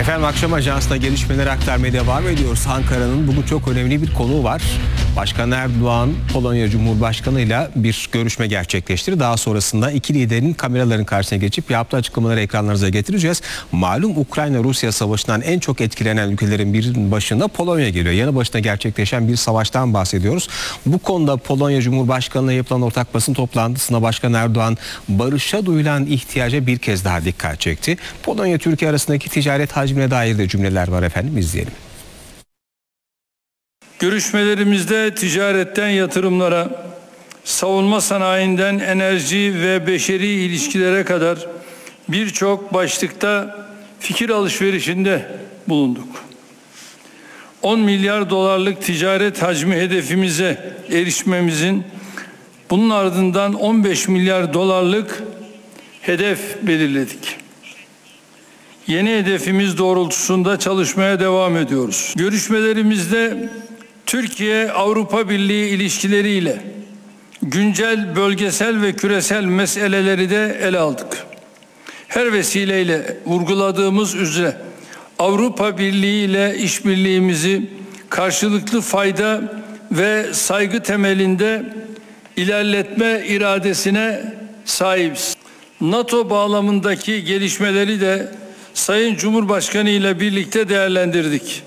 Efendim akşam ajansına gelişmeleri aktarmaya devam ediyoruz. Ankara'nın bugün çok önemli bir konuğu var. Başkan Erdoğan, Polonya Cumhurbaşkanı ile bir görüşme gerçekleştirdi. Daha sonrasında iki liderin kameraların karşısına geçip yaptığı açıklamaları ekranlarınıza getireceğiz. Malum Ukrayna-Rusya savaşından en çok etkilenen ülkelerin birinin başında Polonya geliyor. Yanı başına gerçekleşen bir savaştan bahsediyoruz. Bu konuda Polonya Cumhurbaşkanı'na yapılan ortak basın toplantısında Başkan Erdoğan barışa duyulan ihtiyaca bir kez daha dikkat çekti. Polonya-Türkiye arasındaki ticaret hacmine dair de cümleler var efendim, izleyelim. Görüşmelerimizde ticaretten yatırımlara, savunma sanayinden enerji ve beşeri ilişkilere kadar birçok başlıkta fikir alışverişinde bulunduk. 10 milyar dolarlık ticaret hacmi hedefimize erişmemizin bunun ardından 15 milyar dolarlık hedef belirledik. Yeni hedefimiz doğrultusunda çalışmaya devam ediyoruz. Görüşmelerimizde Türkiye-Avrupa Birliği ilişkileriyle güncel, bölgesel ve küresel meseleleri de ele aldık. Her vesileyle vurguladığımız üzere Avrupa Birliği ile işbirliğimizi karşılıklı fayda ve saygı temelinde ilerletme iradesine sahibiz. NATO bağlamındaki gelişmeleri de Sayın Cumhurbaşkanı ile birlikte değerlendirdik.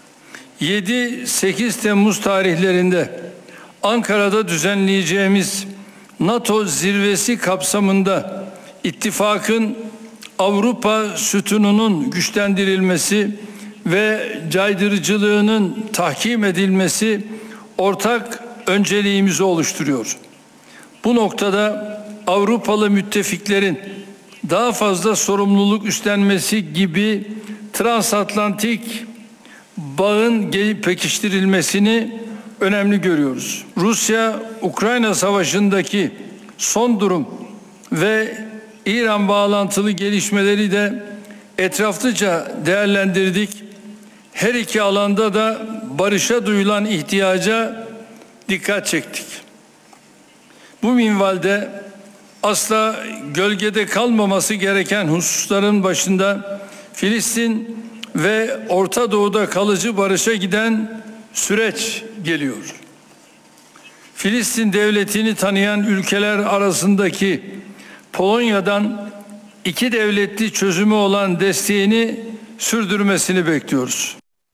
7-8 Temmuz tarihlerinde Ankara'da düzenleyeceğimiz NATO zirvesi kapsamında ittifakın Avrupa sütununun güçlendirilmesi ve caydırıcılığının tahkim edilmesi ortak önceliğimizi oluşturuyor. Bu noktada Avrupalı müttefiklerin daha fazla sorumluluk üstlenmesi gibi transatlantik bağın pekiştirilmesini önemli görüyoruz. Rusya-Ukrayna savaşındaki son durum ve İran bağlantılı gelişmeleri de etraflıca değerlendirdik. Her iki alanda da barışa duyulan ihtiyaca dikkat çektik. Bu minvalde asla gölgede kalmaması gereken hususların başında Filistin ve Orta Doğu'da kalıcı barışa giden süreç geliyor. Filistin devletini tanıyan ülkeler arasındaki Polonya'dan iki devletli çözümü olan desteğini sürdürmesini bekliyoruz.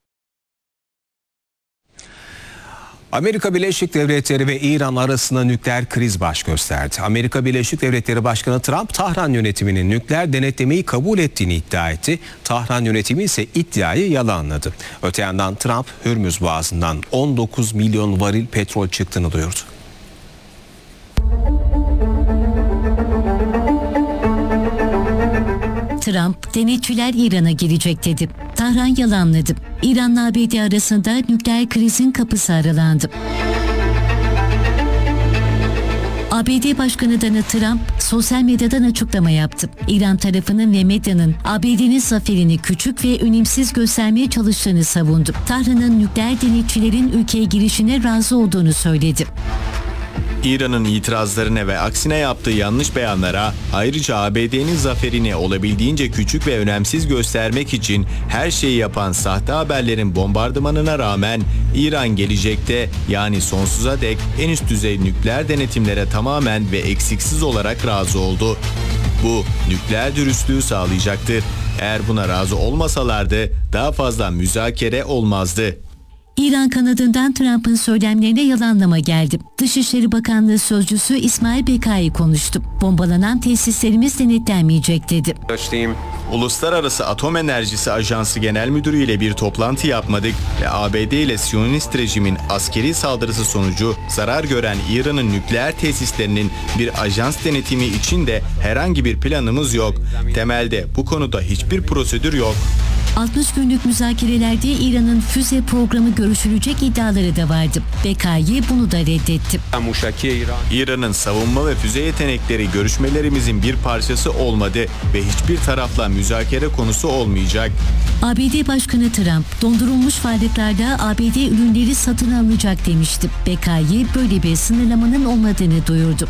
Amerika Birleşik Devletleri ve İran arasında nükleer kriz baş gösterdi. Amerika Birleşik Devletleri Başkanı Trump, Tahran yönetiminin nükleer denetlemeyi kabul ettiğini iddia etti. Tahran yönetimi ise iddiayı yalanladı. Öte yandan Trump, Hürmüz Boğazı'ndan 19 milyon varil petrol çıktığını duyurdu. Trump, denetçiler İran'a girecek dedi. Tahran yalanladı. İran'la ABD arasında nükleer krizin kapısı aralandı. ABD Başkanı Donald Trump sosyal medyadan açıklama yaptı. İran tarafının ve medyanın ABD'nin zaferini küçük ve önemsiz göstermeye çalıştığını savundu. Tahran'ın nükleer denetçilerin ülkeye girişine razı olduğunu söyledi. İran'ın itirazlarına ve aksine yaptığı yanlış beyanlara, ayrıca ABD'nin zaferini olabildiğince küçük ve önemsiz göstermek için her şeyi yapan sahte haberlerin bombardımanına rağmen İran gelecekte, yani sonsuza dek en üst düzey nükleer denetimlere tamamen ve eksiksiz olarak razı oldu. Bu nükleer dürüstlüğü sağlayacaktır. Eğer buna razı olmasalardı daha fazla müzakere olmazdı. İran kanadından Trump'ın söylemlerine yalanlama geldi. Dışişleri Bakanlığı Sözcüsü İsmail Bekai konuştu. Bombalanan tesislerimiz denetlenmeyecek dedi. Uluslararası Atom Enerjisi Ajansı Genel Müdürü ile bir toplantı yapmadık ve ABD ile Siyonist rejimin askeri saldırısı sonucu zarar gören İran'ın nükleer tesislerinin bir ajans denetimi için de herhangi bir planımız yok. Temelde bu konuda hiçbir prosedür yok. 60 günlük müzakerelerde İran'ın füze programı görüşülecek iddiaları da vardı. BKY bunu da reddetti. İran'ın savunma ve füze yetenekleri görüşmelerimizin bir parçası olmadı ve hiçbir tarafla müzakere konusu olmayacak. ABD Başkanı Trump, dondurulmuş varlıklarda ABD ürünleri satın alınacak demişti. BKY böyle bir sınırlamanın olmadığını duyurdu.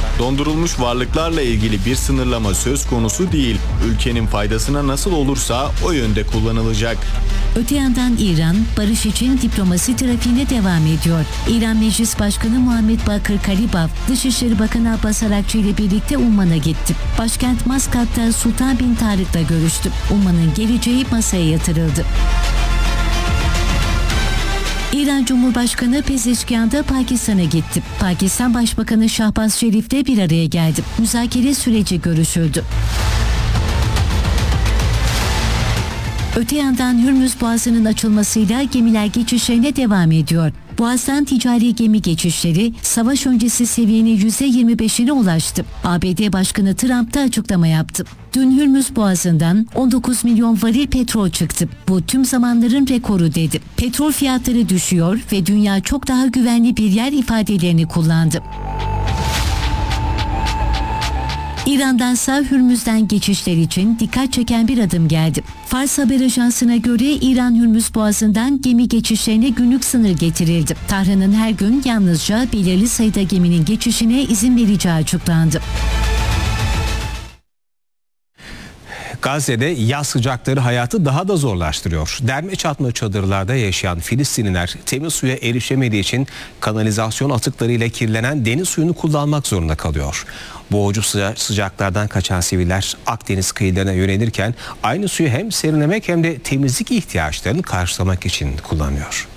Dondurulmuş varlıklarla ilgili bir sınırlama söz konusu değil. Ülkenin faydasına nasıl olursa o yönde kullanılacak. Öte yandan İran, barış için diplomasi trafiğine devam ediyor. İran Meclis Başkanı Muhammed Bakır Kalibaf, Dışişleri Bakanı Abbas Arakçı ile birlikte Umman'a gitti. Başkent Maskat'ta Sultan bin Tarık'la görüştü. Umman'ın geleceği masaya yatırıldı. İran Cumhurbaşkanı Pezeşkian'da Pakistan'a gitti. Pakistan Başbakanı Şahbaz Şerif'le bir araya geldi. Müzakere süreci görüşüldü. Öte yandan Hürmüz Boğazı'nın açılmasıyla gemiler geçişlerine devam ediyor. Boğaz'dan ticari gemi geçişleri savaş öncesi seviyenin %25'ine ulaştı. ABD Başkanı Trump da açıklama yaptı. Dün Hürmüz Boğazı'ndan 19 milyon varil petrol çıktı. Bu tüm zamanların rekoru dedi. Petrol fiyatları düşüyor ve dünya çok daha güvenli bir yer ifadelerini kullandı. İran'dansa Hürmüz'den geçişler için dikkat çeken bir adım geldi. Fars Haber Ajansı'na göre İran Hürmüz Boğazı'ndan gemi geçişlerine günlük sınır getirildi. Tahran'ın her gün yalnızca belirli sayıda geminin geçişine izin vereceği açıklandı. Gazze'de yaz sıcakları hayatı daha da zorlaştırıyor. Derme çatma çadırlarda yaşayan Filistinliler temiz suya erişemediği için kanalizasyon atıklarıyla kirlenen deniz suyunu kullanmak zorunda kalıyor. Boğucu sıcaklardan kaçan siviller Akdeniz kıyılarına yönelirken aynı suyu hem serinlemek hem de temizlik ihtiyaçlarını karşılamak için kullanıyor.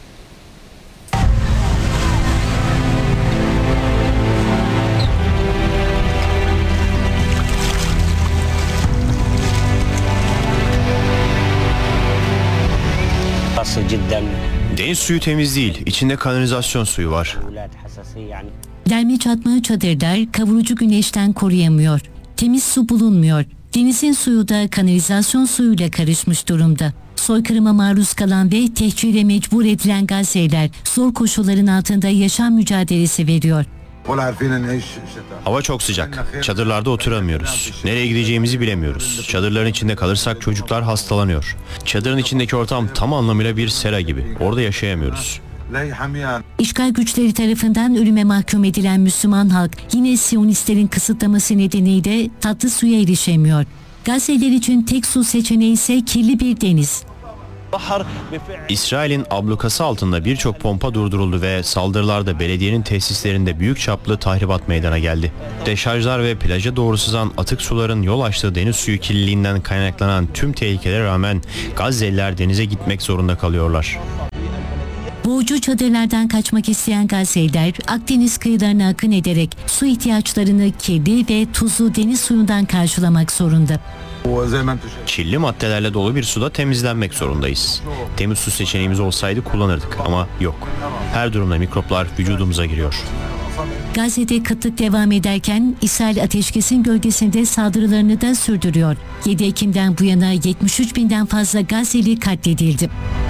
Deniz suyu temiz değil, içinde kanalizasyon suyu var. Derme çatma çadırlar kavurucu güneşten koruyamıyor. Temiz su bulunmuyor. Denizin suyu da kanalizasyon suyuyla karışmış durumda. Soykırıma maruz kalan ve tehcire mecbur edilen Gazze'liler zor koşulların altında yaşam mücadelesi veriyor. Hava çok sıcak. Çadırlarda oturamıyoruz. Nereye gideceğimizi bilemiyoruz. Çadırların içinde kalırsak çocuklar hastalanıyor. Çadırın içindeki ortam tam anlamıyla bir sera gibi. Orada yaşayamıyoruz. İşgal güçleri tarafından ölüme mahkum edilen Müslüman halk yine Siyonistlerin kısıtlaması nedeniyle tatlı suya erişemiyor. Gazze'liler için tek su seçeneği ise kirli bir deniz. İsrail'in ablukası altında birçok pompa durduruldu ve saldırılarda belediyenin tesislerinde büyük çaplı tahribat meydana geldi. Deşarjlar ve plaja doğru sızan atık suların yol açtığı deniz suyu kirliliğinden kaynaklanan tüm tehlikelere rağmen Gazze'liler denize gitmek zorunda kalıyorlar. Boğucu çadırlardan kaçmak isteyen Gazze'liler Akdeniz kıyılarına akın ederek su ihtiyaçlarını kirli ve tuzlu deniz suyundan karşılamak zorunda. Kirli maddelerle dolu bir suda temizlenmek zorundayız. Temiz su seçeneğimiz olsaydı kullanırdık ama yok. Her durumda mikroplar vücudumuza giriyor. Gazze'de kıtlık devam ederken İsrail ateşkesin gölgesinde saldırılarını da sürdürüyor. 7 Ekim'den bu yana 73 binden fazla Gazze'li katledildi.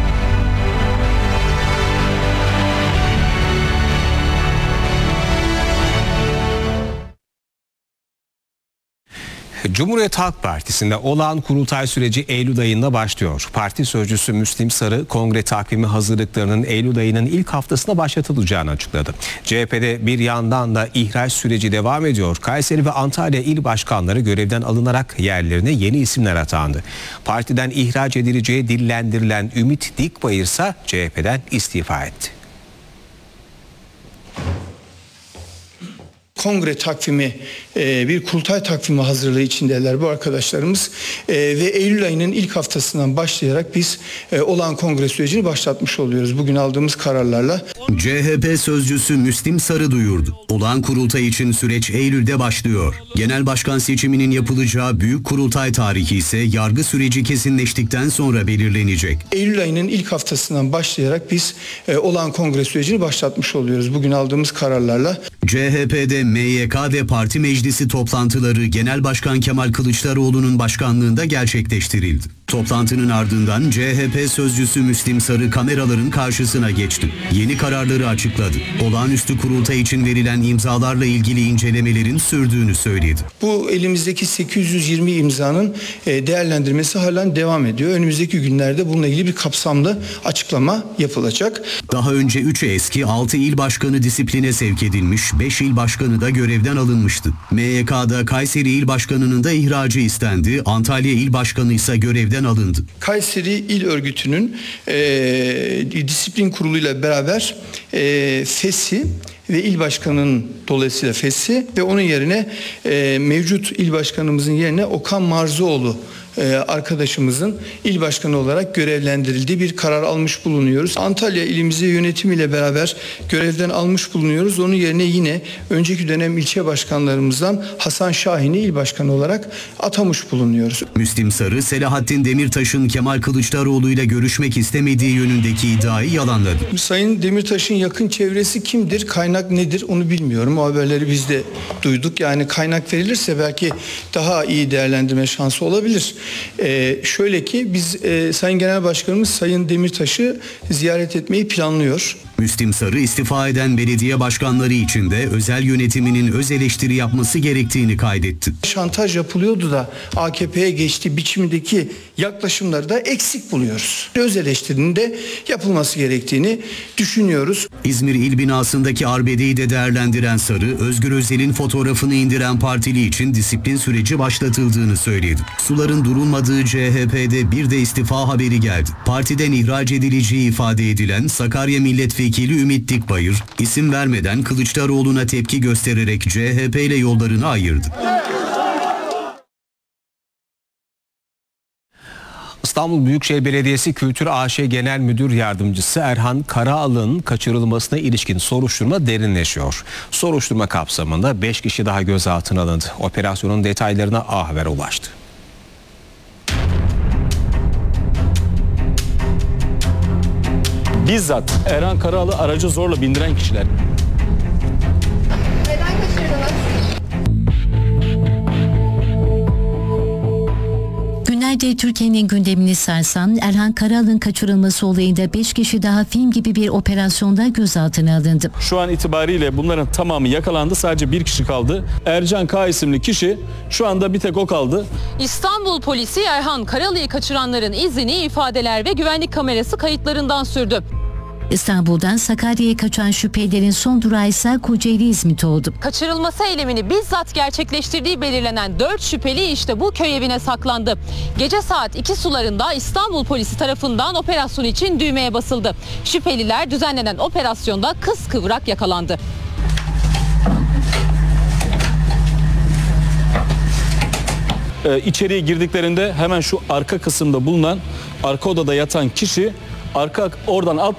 Cumhuriyet Halk Partisi'nde olağan kurultay süreci Eylül ayında başlıyor. Parti sözcüsü Müslim Sarı, kongre takvimi hazırlıklarının Eylül ayının ilk haftasında başlatılacağını açıkladı. CHP'de bir yandan da ihraç süreci devam ediyor. Kayseri ve Antalya il başkanları görevden alınarak yerlerine yeni isimler atandı. Partiden ihraç edileceği dillendirilen Ümit Dikbayır ise CHP'den istifa etti. Kongre takvimi, bir kurultay takvimi hazırlığı içindeler bu arkadaşlarımız ve Eylül ayının ilk haftasından başlayarak biz olağan kongre sürecini başlatmış oluyoruz bugün aldığımız kararlarla. CHP sözcüsü Müslim Sarı duyurdu. Olağan kurultay için süreç Eylül'de başlıyor. Genel başkan seçiminin yapılacağı büyük kurultay tarihi ise yargı süreci kesinleştikten sonra belirlenecek. Eylül ayının ilk haftasından başlayarak biz olağan kongre sürecini başlatmış oluyoruz bugün aldığımız kararlarla. CHP'de MYK ve parti meclisi toplantıları Genel Başkan Kemal Kılıçdaroğlu'nun başkanlığında gerçekleştirildi. Toplantının ardından CHP sözcüsü Müslim Sarı kameraların karşısına geçti. Yeni kararları açıkladı. Olağanüstü kurultay için verilen imzalarla ilgili incelemelerin sürdüğünü söyledi. Bu elimizdeki 820 imzanın değerlendirmesi halen devam ediyor. Önümüzdeki günlerde bununla ilgili bir kapsamlı açıklama yapılacak. Daha önce 3 eski 6 il başkanı disipline sevk edilmiş, 5 il başkanı da görevden alınmıştı. MYK'da Kayseri il başkanının da ihracı istendi. Antalya il başkanı ise görevden görevden alındı. Kayseri İl Örgütü'nün disiplin kuruluyla beraber fes'i ve il başkanının dolayısıyla fes'i ve onun yerine mevcut il başkanımızın yerine Okan Marzoğlu arkadaşımızın il başkanı olarak görevlendirildiği bir karar almış bulunuyoruz. Antalya ilimizi yönetimiyle beraber görevden almış bulunuyoruz. Onun yerine yine önceki dönem ilçe başkanlarımızdan Hasan Şahin'i il başkanı olarak atamış bulunuyoruz. Müslim Sarı, Selahattin Demirtaş'ın Kemal Kılıçdaroğlu ile görüşmek istemediği yönündeki iddiayı yalanladı. Sayın Demirtaş'ın yakın çevresi kimdir, kaynak nedir onu bilmiyorum. O haberleri biz de duyduk. Yani kaynak verilirse belki daha iyi değerlendirme şansı olabilir. Şöyle ki biz Sayın Genel Başkanımız Sayın Demirtaş'ı ziyaret etmeyi planlıyor. Müslim Sarı, istifa eden belediye başkanları için de özel yönetiminin öz eleştiri yapması gerektiğini kaydetti. Şantaj yapılıyordu da AKP'ye geçtiği biçimdeki yaklaşımları da eksik buluyoruz. Öz eleştirinin de yapılması gerektiğini düşünüyoruz. İzmir İl binasındaki arbedeyi de değerlendiren Sarı, Özgür Özel'in fotoğrafını indiren partili için disiplin süreci başlatıldığını söyledi. Suların durulmadığı CHP'de bir de istifa haberi geldi. Partiden ihraç edileceği ifade edilen Sakarya Milletvekili Ümit Dikbayır, isim vermeden Kılıçdaroğlu'na tepki göstererek CHP ile yollarını ayırdı. İstanbul Büyükşehir Belediyesi Kültür AŞ Genel Müdür Yardımcısı Erhan Karaal'ın kaçırılmasına ilişkin soruşturma derinleşiyor. Soruşturma kapsamında 5 kişi daha gözaltına alındı. Operasyonun detaylarına A Haber ulaştı. Bizzat Erhan Karaal'ı araca zorla bindiren kişiler. Neden kaçırdınız? Günlerce Türkiye'nin gündemini sarsan Erhan Karaal'ın kaçırılması olayında 5 kişi daha film gibi bir operasyonda gözaltına alındı. Şu an itibariyle bunların tamamı yakalandı. Sadece bir kişi kaldı. Ercan K isimli kişi, şu anda bir tek o kaldı. İstanbul polisi Erhan Karaal'ı kaçıranların izini ifadeler ve güvenlik kamerası kayıtlarından sürdü. İstanbul'dan Sakarya'ya kaçan şüphelilerin son durağı ise Kocaeli İzmit oldu. Kaçırılması eylemini bizzat gerçekleştirdiği belirlenen 4 şüpheli işte bu köy evine saklandı. Gece saat 2 sularında İstanbul polisi tarafından operasyon için düğmeye basıldı. Şüpheliler düzenlenen operasyonda kıskıvrak yakalandı. İçeriye girdiklerinde hemen şu arka kısımda bulunan, arka odada yatan kişi oradan alt